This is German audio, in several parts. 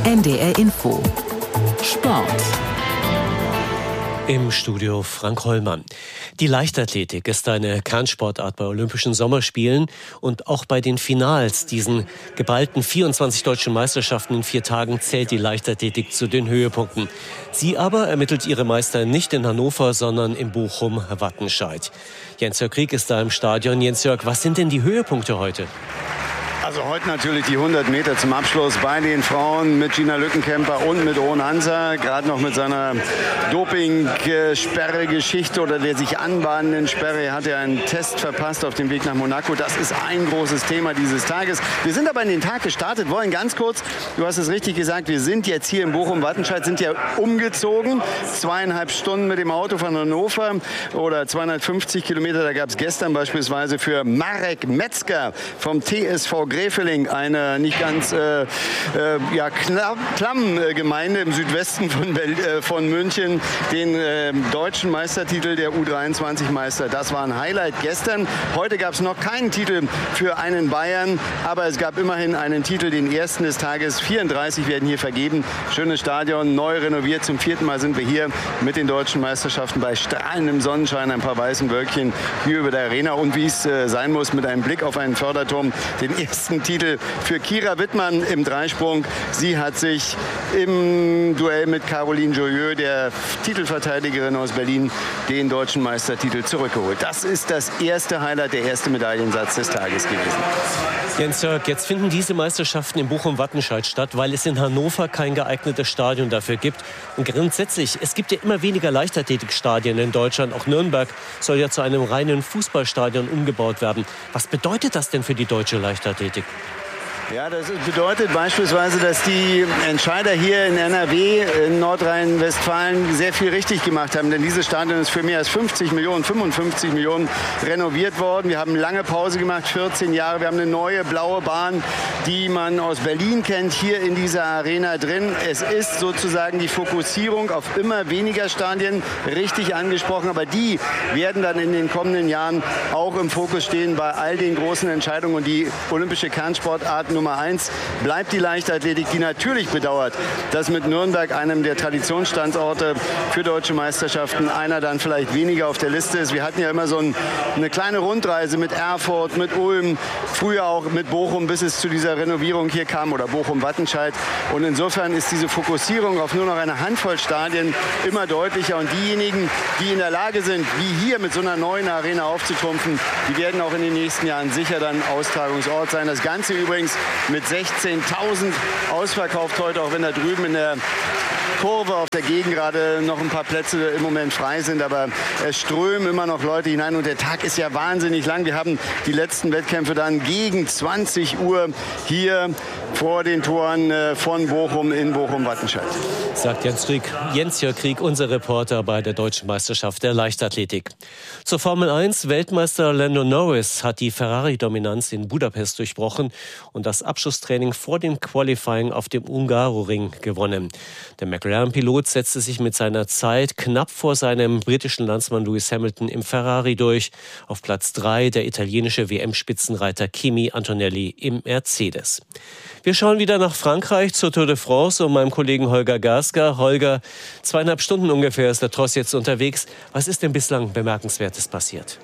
NDR Info. Sport. Im Studio Frank Hollmann. Die Leichtathletik ist eine Kernsportart bei Olympischen Sommerspielen und auch bei den Finals, diesen geballten 24 deutschen Meisterschaften in 4 Tagen, zählt die Leichtathletik zu den Höhepunkten. Sie aber ermittelt ihre Meister nicht in Hannover, sondern in Bochum-Wattenscheid. Jens-Jörg Krieg ist da im Stadion. Jens-Jörg, was sind denn die Höhepunkte heute? Also heute natürlich die 100 Meter zum Abschluss bei den Frauen mit Gina Lückenkämper und mit Owen Hansa. Gerade noch mit seiner Doping-Sperre-Geschichte oder der sich anbahnenden Sperre. Er hat ja einen Test verpasst auf dem Weg nach Monaco. Das ist ein großes Thema dieses Tages. Wir sind aber in den Tag gestartet, wollen ganz kurz, du hast es richtig gesagt, wir sind jetzt hier in Bochum-Wattenscheid, sind ja umgezogen. 2,5 Stunden mit dem Auto von Hannover oder 250 Kilometer. Da gab es gestern beispielsweise für Marek Metzger vom TSV Gräfeling, eine nicht ganz klamm Gemeinde im Südwesten von München, den deutschen Meistertitel der U23-Meister. Das war ein Highlight gestern. Heute gab es noch keinen Titel für einen Bayern, aber es gab immerhin einen Titel, den ersten des Tages. 34 werden hier vergeben. Schönes Stadion, neu renoviert. Zum 4. Mal sind wir hier mit den deutschen Meisterschaften bei strahlendem Sonnenschein, ein paar weißen Wölkchen hier über der Arena und wie es sein muss, mit einem Blick auf einen Förderturm, den ersten Titel für Kira Wittmann im Dreisprung. Sie hat sich im Duell mit Caroline Joyeux, der Titelverteidigerin aus Berlin, den deutschen Meistertitel zurückgeholt. Das ist das erste Highlight, der erste Medaillensatz des Tages gewesen. Jens-Jörg, jetzt finden diese Meisterschaften in Bochum-Wattenscheid statt, weil es in Hannover kein geeignetes Stadion dafür gibt. Und grundsätzlich, es gibt ja immer weniger Leichtathletikstadien in Deutschland. Auch Nürnberg soll ja zu einem reinen Fußballstadion umgebaut werden. Was bedeutet das denn für die deutsche Leichtathletik? Ja, das bedeutet beispielsweise, dass die Entscheider hier in NRW, in Nordrhein-Westfalen, sehr viel richtig gemacht haben. Denn dieses Stadion ist für mehr als 55 Millionen renoviert worden. Wir haben lange Pause gemacht, 14 Jahre. Wir haben eine neue blaue Bahn, die man aus Berlin kennt, hier in dieser Arena drin. Es ist sozusagen die Fokussierung auf immer weniger Stadien richtig angesprochen. Aber die werden dann in den kommenden Jahren auch im Fokus stehen bei all den großen Entscheidungen. Und die olympische Kernsportart Nummer 1 bleibt die Leichtathletik, die natürlich bedauert, dass mit Nürnberg, einem der Traditionsstandorte für deutsche Meisterschaften, einer dann vielleicht weniger auf der Liste ist. Wir hatten ja immer so eine kleine Rundreise mit Erfurt, mit Ulm, früher auch mit Bochum, bis es zu dieser Renovierung hier kam, oder Bochum-Wattenscheid. Und insofern ist diese Fokussierung auf nur noch eine Handvoll Stadien immer deutlicher. Und diejenigen, die in der Lage sind, wie hier mit so einer neuen Arena aufzutrumpfen, die werden auch in den nächsten Jahren sicher dann Austragungsort sein. Das Ganze übrigens mit 16.000 ausverkauft heute, auch wenn da drüben in der Kurve auf der Gegend gerade noch ein paar Plätze im Moment frei sind, aber es strömen immer noch Leute hinein und der Tag ist ja wahnsinnig lang. Wir haben die letzten Wettkämpfe dann gegen 20 Uhr hier vor den Toren von Bochum in Bochum-Wattenscheid. Sagt Jens-Jörg Krieg, unser Reporter bei der Deutschen Meisterschaft der Leichtathletik. Zur Formel 1, Weltmeister Lando Norris hat die Ferrari-Dominanz in Budapest durchbrochen und das Abschlusstraining vor dem Qualifying auf dem Hungaroring gewonnen. Der McLaren-Pilot setzte sich mit seiner Zeit knapp vor seinem britischen Landsmann Lewis Hamilton im Ferrari durch. Auf Platz 3 der italienische WM-Spitzenreiter Kimi Antonelli im Mercedes. Wir schauen wieder nach Frankreich zur Tour de France und meinem Kollegen Holger Gaska. Holger, 2,5 Stunden ungefähr ist der Tross jetzt unterwegs. Was ist denn bislang Bemerkenswertes passiert?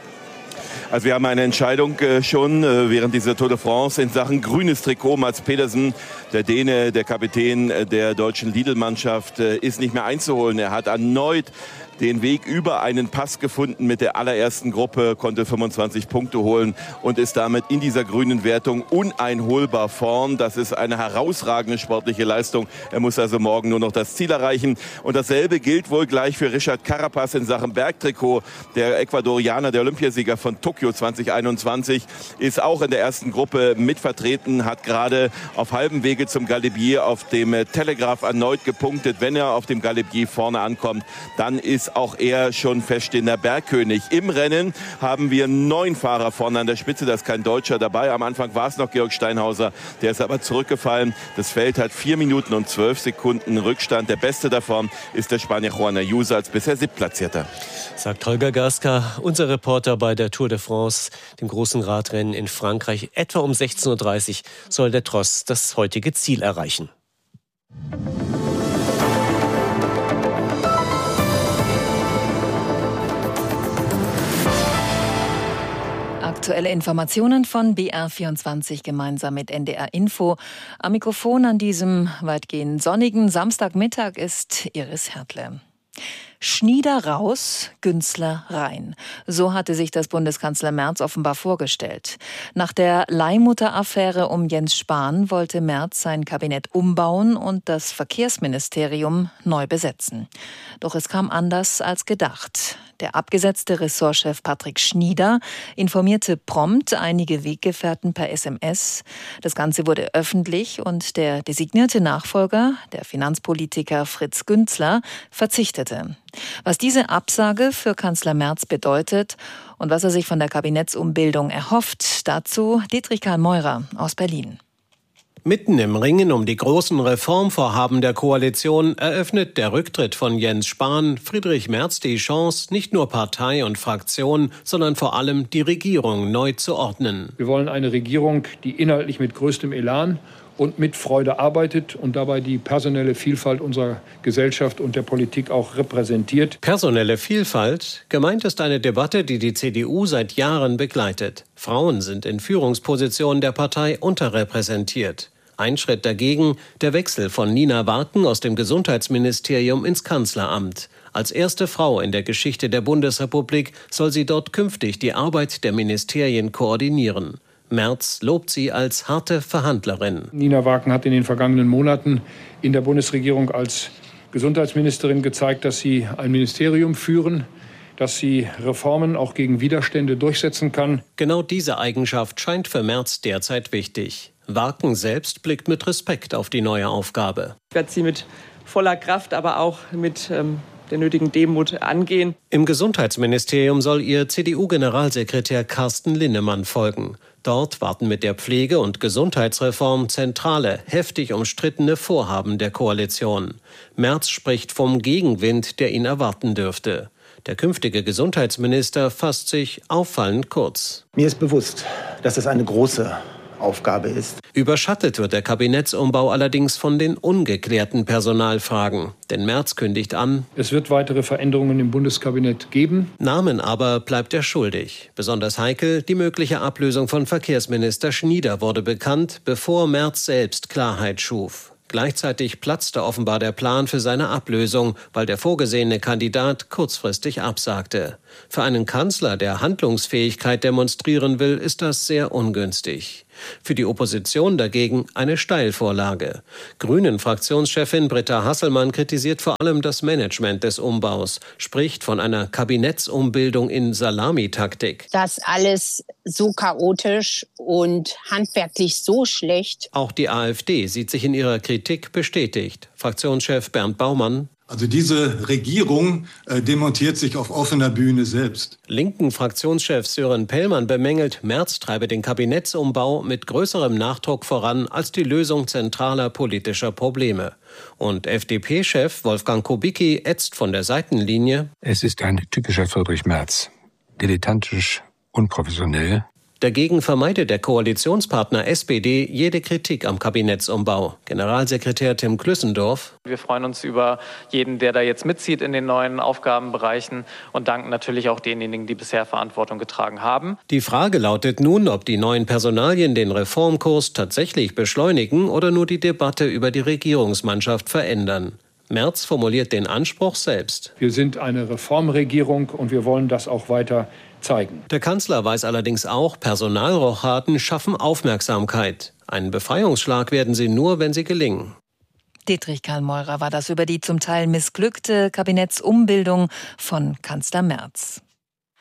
Also wir haben eine Entscheidung schon während dieser Tour de France in Sachen grünes Trikot. Mats Pedersen, der Däne, der Kapitän der deutschen Lidl-Mannschaft, ist nicht mehr einzuholen. Er hat erneut den Weg über einen Pass gefunden mit der allerersten Gruppe, konnte 25 Punkte holen und ist damit in dieser grünen Wertung uneinholbar vorn. Das ist eine herausragende sportliche Leistung. Er muss also morgen nur noch das Ziel erreichen. Und dasselbe gilt wohl gleich für Richard Carapaz in Sachen Bergtrikot. Der Ecuadorianer, der Olympiasieger von Tokio 2021, ist auch in der ersten Gruppe mitvertreten, hat gerade auf halbem Wege zum Galibier auf dem Telegraph erneut gepunktet. Wenn er auf dem Galibier vorne ankommt, dann ist auch er schon feststehender Bergkönig. Im Rennen haben wir 9 Fahrer vorne an der Spitze, da ist kein Deutscher dabei. Am Anfang war es noch Georg Steinhauser, der ist aber zurückgefallen. Das Feld hat 4 Minuten und 12 Sekunden Rückstand. Der beste davon ist der Spanier Juan Ayuso als bisher Siebtplatzierter. Sagt Holger Gaska, unser Reporter bei der Tour de France, dem großen Radrennen in Frankreich. Etwa um 16:30 Uhr soll der Tross das heutige Ziel erreichen. Aktuelle Informationen von BR24 gemeinsam mit NDR Info. Am Mikrofon an diesem weitgehend sonnigen Samstagmittag ist Iris Hertle. Schnieder raus, Günzler rein. So hatte sich das Bundeskanzler Merz offenbar vorgestellt. Nach der Leihmutter-Affäre um Jens Spahn wollte Merz sein Kabinett umbauen und das Verkehrsministerium neu besetzen. Doch es kam anders als gedacht. Der abgesetzte Ressortchef Patrick Schnieder informierte prompt einige Weggefährten per SMS. Das Ganze wurde öffentlich und der designierte Nachfolger, der Finanzpolitiker Fritz Günzler, verzichtete. Was diese Absage für Kanzler Merz bedeutet und was er sich von der Kabinettsumbildung erhofft, dazu Dietrich Karl Meurer aus Berlin. Mitten im Ringen um die großen Reformvorhaben der Koalition eröffnet der Rücktritt von Jens Spahn Friedrich Merz die Chance, nicht nur Partei und Fraktion, sondern vor allem die Regierung neu zu ordnen. Wir wollen eine Regierung, die inhaltlich mit größtem Elan und mit Freude arbeitet und dabei die personelle Vielfalt unserer Gesellschaft und der Politik auch repräsentiert. Personelle Vielfalt? Gemeint ist eine Debatte, die die CDU seit Jahren begleitet. Frauen sind in Führungspositionen der Partei unterrepräsentiert. Ein Schritt dagegen, der Wechsel von Nina Warken aus dem Gesundheitsministerium ins Kanzleramt. Als erste Frau in der Geschichte der Bundesrepublik soll sie dort künftig die Arbeit der Ministerien koordinieren. Merz lobt sie als harte Verhandlerin. Nina Warken hat in den vergangenen Monaten in der Bundesregierung als Gesundheitsministerin gezeigt, dass sie ein Ministerium führen, dass sie Reformen auch gegen Widerstände durchsetzen kann. Genau diese Eigenschaft scheint für Merz derzeit wichtig. Warken selbst blickt mit Respekt auf die neue Aufgabe. Ich werde sie mit voller Kraft, aber auch mit der nötigen Demut angehen. Im Gesundheitsministerium soll ihr CDU-Generalsekretär Carsten Linnemann folgen. Dort warten mit der Pflege- und Gesundheitsreform zentrale, heftig umstrittene Vorhaben der Koalition. Merz spricht vom Gegenwind, der ihn erwarten dürfte. Der künftige Gesundheitsminister fasst sich auffallend kurz. Mir ist bewusst, dass es eine große Aufgabe ist. Überschattet wird der Kabinettsumbau allerdings von den ungeklärten Personalfragen. Denn Merz kündigt an, es wird weitere Veränderungen im Bundeskabinett geben. Namen aber bleibt er schuldig. Besonders heikel, die mögliche Ablösung von Verkehrsminister Schnieder wurde bekannt, bevor Merz selbst Klarheit schuf. Gleichzeitig platzte offenbar der Plan für seine Ablösung, weil der vorgesehene Kandidat kurzfristig absagte. Für einen Kanzler, der Handlungsfähigkeit demonstrieren will, ist das sehr ungünstig. Für die Opposition dagegen eine Steilvorlage. Grünen-Fraktionschefin Britta Hasselmann kritisiert vor allem das Management des Umbaus, spricht von einer Kabinettsumbildung in Salamitaktik. Das alles so chaotisch und handwerklich so schlecht. Auch die AfD sieht sich in ihrer Kritik bestätigt. Fraktionschef Bernd Baumann: Also diese Regierung demontiert sich auf offener Bühne selbst. Linken Fraktionschef Sören Pellmann bemängelt, Merz treibe den Kabinettsumbau mit größerem Nachdruck voran als die Lösung zentraler politischer Probleme. Und FDP-Chef Wolfgang Kubicki ätzt von der Seitenlinie: Es ist ein typischer Friedrich Merz. Dilettantisch, unprofessionell. Dagegen vermeidet der Koalitionspartner SPD jede Kritik am Kabinettsumbau. Generalsekretär Tim Klüssendorf: Wir freuen uns über jeden, der da jetzt mitzieht in den neuen Aufgabenbereichen und danken natürlich auch denjenigen, die bisher Verantwortung getragen haben. Die Frage lautet nun, ob die neuen Personalien den Reformkurs tatsächlich beschleunigen oder nur die Debatte über die Regierungsmannschaft verändern. Merz formuliert den Anspruch selbst. Wir sind eine Reformregierung und wir wollen das auch weiter zeigen. Der Kanzler weiß allerdings auch, Personalrochaden schaffen Aufmerksamkeit. Einen Befreiungsschlag werden sie nur, wenn sie gelingen. Dietrich Karl Meurer war das über die zum Teil missglückte Kabinettsumbildung von Kanzler Merz.